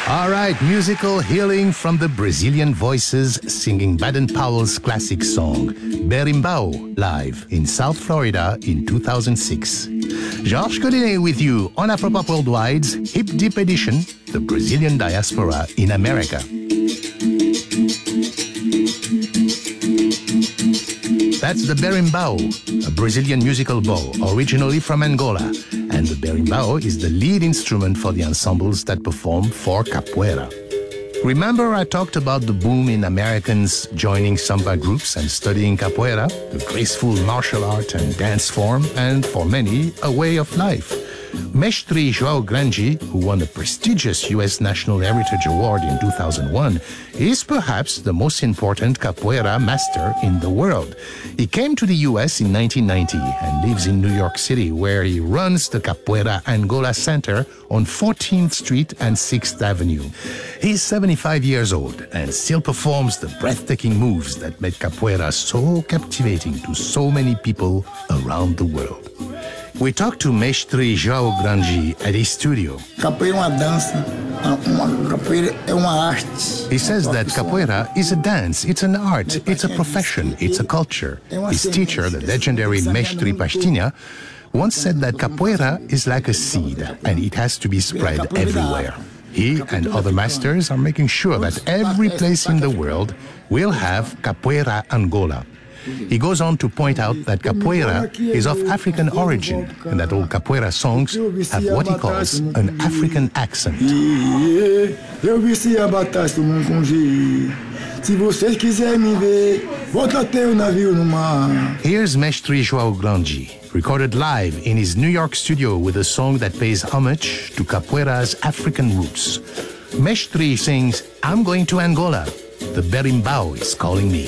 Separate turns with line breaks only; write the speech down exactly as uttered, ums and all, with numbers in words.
All right, musical healing from the Brazilian voices singing Baden-Powell's classic song, Berimbau, live in South Florida in two thousand six. Georges Collinet with you on Afropop Worldwide's Hip Deep Edition, the Brazilian diaspora in America. That's the berimbau, a Brazilian musical bow originally from Angola, and the berimbau is the lead instrument for the ensembles that perform for capoeira. Remember I talked about the boom in Americans joining samba groups and studying capoeira, a graceful martial art and dance form, and for many, a way of life. Mestre João Grande, who won a prestigious U S National Heritage Award in two thousand one, is perhaps the most important capoeira master in the world. He came to the U S in nineteen ninety and lives in New York City, where he runs the Capoeira Angola Center on fourteenth Street and sixth Avenue. He's seventy-five years old and still performs the breathtaking moves that made capoeira so captivating to so many people around the world. We talked to Mestre João Grande at his studio.
Capoeira é uma dança, uma capoeira é uma arte.
He says that capoeira is a dance, it's an art, it's a profession, it's a culture. His teacher, the legendary Mestre Pastinha, once said that capoeira is like a seed and it has to be spread everywhere. He and other masters are making sure that every place in the world will have Capoeira Angola. He goes on to point out that capoeira is of African origin and that all capoeira songs have what he calls an African accent. Here's Mestre João Grande, recorded live in his New York studio with a song that pays homage to capoeira's African roots. Mestre sings, "I'm going to Angola. The berimbau is calling me."